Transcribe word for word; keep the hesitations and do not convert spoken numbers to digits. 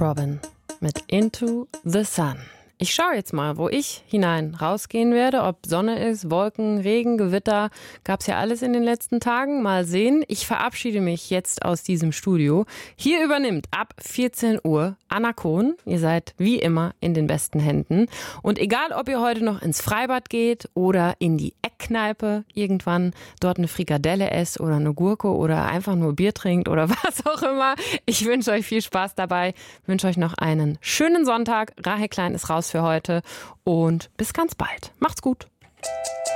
Robin mit Into the Sun. Ich schaue jetzt mal, wo ich hinein rausgehen werde, ob Sonne ist, Wolken, Regen, Gewitter, gab's ja alles in den letzten Tagen. Mal sehen. Ich verabschiede mich jetzt aus diesem Studio. Hier übernimmt ab vierzehn Uhr Anna Kohn. Ihr seid wie immer in den besten Händen. Und egal, ob ihr heute noch ins Freibad geht oder in die Eckkneipe irgendwann dort eine Frikadelle esst oder eine Gurke oder einfach nur Bier trinkt oder was auch immer. Ich wünsche euch viel Spaß dabei. Wünsche euch noch einen schönen Sonntag. Rahel Klein ist raus für heute und bis ganz bald. Macht's gut.